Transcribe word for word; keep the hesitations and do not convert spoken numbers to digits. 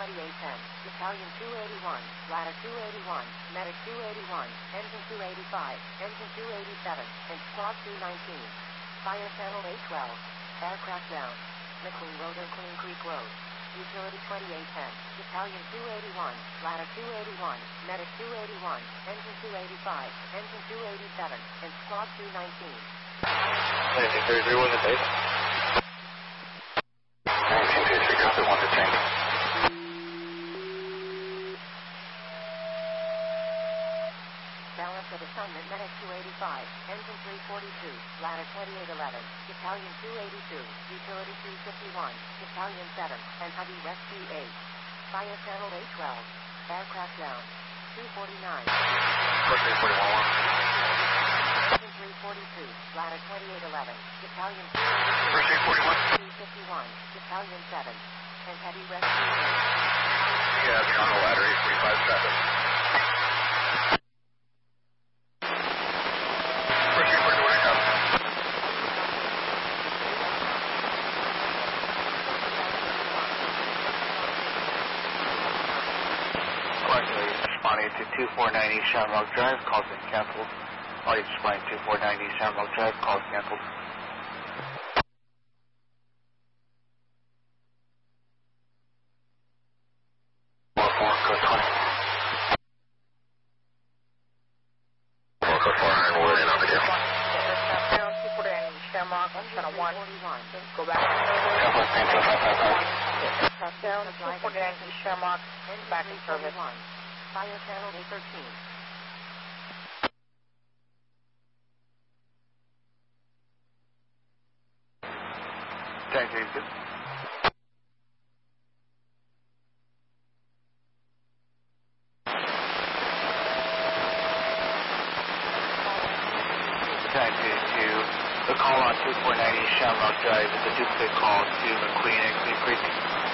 twenty-eight ten, Battalion two eighty-one, Ladder two eighty-one, Medic two eighty-one, Engine two eighty-five, Engine two eighty-seven, and Squad two nineteen. Fire Channel eight twelve. Aircraft down. McLean Road and Clean Creek Road. Utility twenty-eight ten, Battalion two eighty-one, Ladder two eighty-one, Medic two eighty-one, Engine two eighty-five, Engine two eighty-seven, and Squad two nineteen. nineteen thirty-three was the base. nineteen thirty-three, copy, one to tank. Balance of assignment, Medic two eighty-five, Engine three forty-two, Ladder twenty-eight eleven, Battalion two eighty-two, Utility two fifty-one, Battalion seven, and Heavy Rescue eight. Fire Channel eight twelve. Aircraft down. two forty-nine. First eight forty-one one. Engine three forty-two, Ladder twenty-eight eleven, Battalion two eighty-two, First eight forty-one. two fifty-one, Battalion seven, and Heavy Rescue eight. Yeah, be on the ladder, eight forty-five seven. First eight forty-one, I got it. Collecting responding to two four nine East Shamrock Drive, calls been canceled. Audience responding to two four nine East Shamrock Drive, calls canceled. four four, code twenty. four code four, I'm waiting on the deal. two four nine East Shamrock, channel one. Go back. Southwest Payne, five five five. Touchdown, two four nine East Shamrock, back in service. Fire Channel eight thirteen. Tank eighty-two. Tank eighty-two. The call on two four nine East Shamrock Drive is a duplicate call to McLean and Clean Creek.